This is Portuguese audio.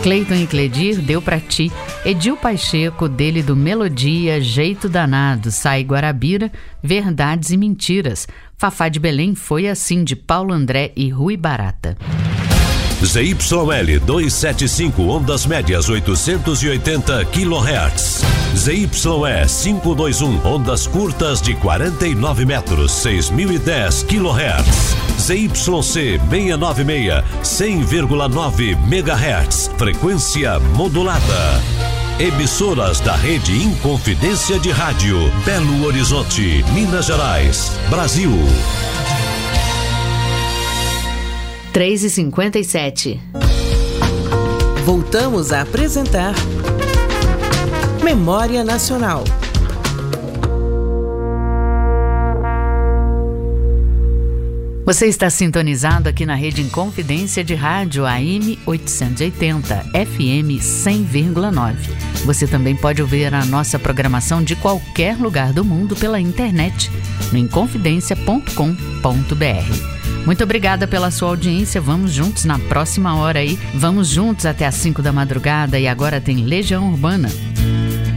Cleiton e Cledir, Deu Pra Ti. Edil Pacheco, dele do Melodia, Jeito Danado. Sai Guarabira, Verdades e Mentiras. Fafá de Belém, Foi Assim, de Paulo André e Rui Barata. ZYL 275, ondas médias 880 kHz. ZYE 521, ondas curtas de 49 metros, 6010 kHz. ZYC 696, 100,9 MHz, frequência modulada. Emissoras da Rede Inconfidência de Rádio, Belo Horizonte, Minas Gerais, Brasil. 3h57. Voltamos a apresentar Memória Nacional. Você está sintonizado aqui na Rede Inconfidência de Rádio AM 880, FM 100,9. Você também pode ouvir a nossa programação de qualquer lugar do mundo pela internet, no inconfidencia.com.br. Muito obrigada pela sua audiência. Vamos juntos na próxima hora aí. Vamos juntos até às 5 da madrugada e agora tem Legião Urbana.